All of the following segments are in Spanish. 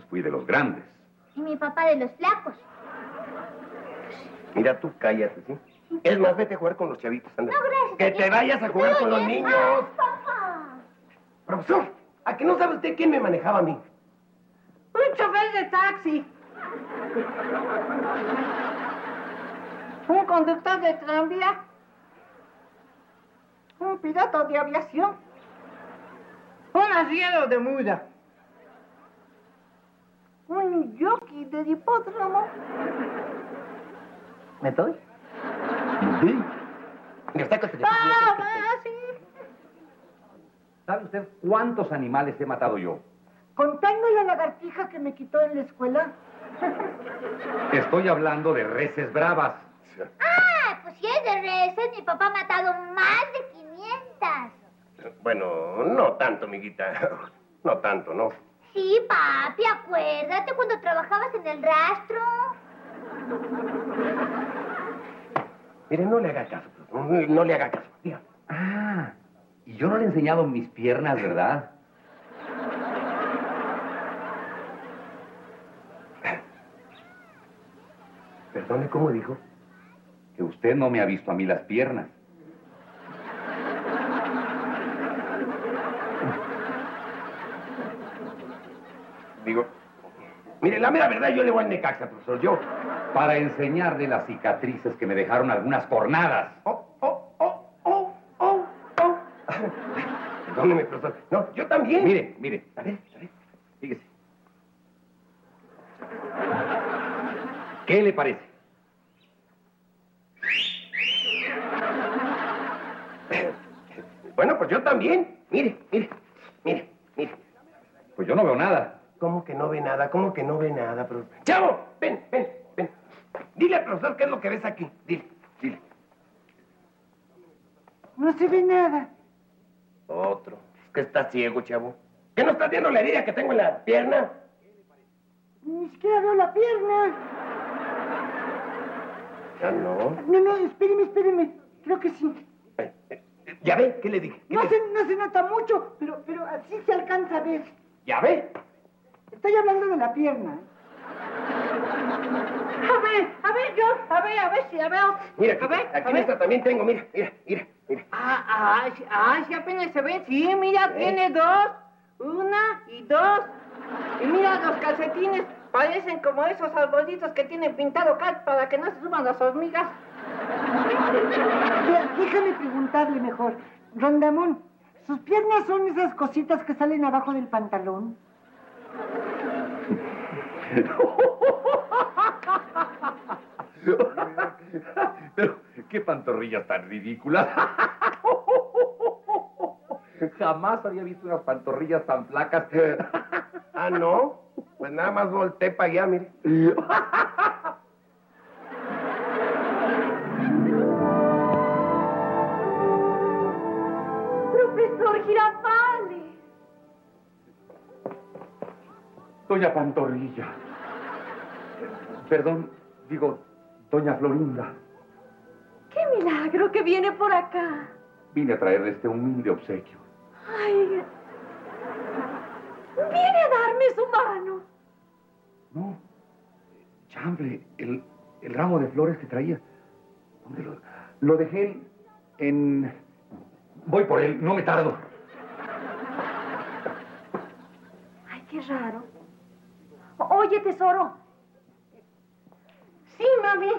pues fui de los grandes. Y mi papá de los flacos. Mira, tú cállate, ¿sí? Es más, vete a jugar con los chavitos, anda. No, gracias. ¡Que te vayas a jugar con los niños! Papá. Profesor, ¿a que no sabe usted quién me manejaba a mí? Un chofer de taxi. Un conductor de tranvía. Un piloto de aviación. Un arriero de muda. Un jockey de hipódromo. ¿Me doy? Sí. Me está Sí. ¿Sabe usted cuántos animales he matado yo? Contando la lagartija que me quitó en la escuela. Estoy hablando de reses bravas. Ah, pues si es de reses, mi papá ha matado más de 500. Bueno, no tanto, amiguita. No tanto, ¿no? Sí, papi, acuérdate cuando trabajabas en el rastro. Mire, no le haga caso, no le haga caso. Dígame. Ah, y yo no le he enseñado mis piernas, ¿verdad? Perdone, ¿cómo dijo? Que usted no me ha visto a mí las piernas. Digo, mire, la mera verdad, yo le voy al Necaxa, profesor, yo. Para enseñarle las cicatrices que me dejaron algunas cornadas. Oh. Perdóneme, profesor. No, yo también. Mire. A ver, fíjese. ¿Qué le parece? Bueno, pues yo también. Mire. Pues yo no veo nada. ¿Cómo que no ve nada? ¿Cómo que no ve nada, profesor? ¡Chavo! Ven. Dile al profesor qué es lo que ves aquí. Dile. No se ve nada. Otro. Es que está ciego, chavo. ¿Qué no estás viendo la herida que tengo en la pierna? Ni siquiera veo la pierna. Ya no. No, espéreme. Creo que sí. ¿Ya ve? ¿Qué le dije? No se nota mucho, pero así se alcanza a ver. ¿Ya ve? Estoy hablando de la pierna. A ver si la veo. Mira, A aquí en ver. esta también tengo, mira. Sí, apenas se ve. Sí, mira, tiene dos. Una y dos. Y mira, los calcetines parecen como esos arbolitos que tienen pintado cal para que no se suban las hormigas. Déjame preguntarle mejor. Rondamón, ¿sus piernas son esas cositas que salen abajo del pantalón? Pero, qué pantorrillas tan ridículas. Jamás había visto unas pantorrillas tan flacas. Ah, ¿no? Pues nada más volteé para allá, mire. Profesor Girafales. Doña Pantorrilla. Perdón, digo, doña Florinda. ¡Qué milagro que viene por acá! Vine a traerle este humilde obsequio. ¡Ay! ¡Viene a darme su mano! No, chambre, el ramo de flores que traía. ¿Dónde lo dejé en... Voy por él, no me tardo. ¡Ay, qué raro! Oye, tesoro. Sí, mami.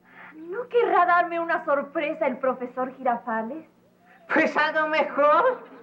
¿No querrá darme una sorpresa el profesor Girafales? Pues algo mejor.